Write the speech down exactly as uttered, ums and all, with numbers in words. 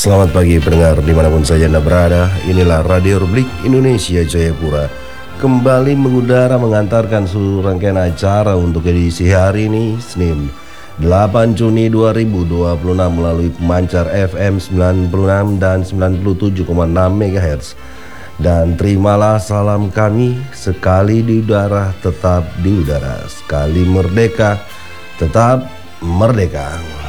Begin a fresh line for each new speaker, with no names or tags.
Selamat pagi pendengar dimanapun saja Anda berada. Inilah Radio Republik Indonesia Jayapura, kembali mengudara mengantarkan seluruh rangkaian acara untuk edisi hari ini, Senin delapan Juni dua ribu dua puluh enam, melalui pemancar F M sembilan puluh enam dan sembilan puluh tujuh koma enam megahertz. Dan terimalah salam kami, sekali di udara tetap di udara, sekali merdeka tetap merdeka.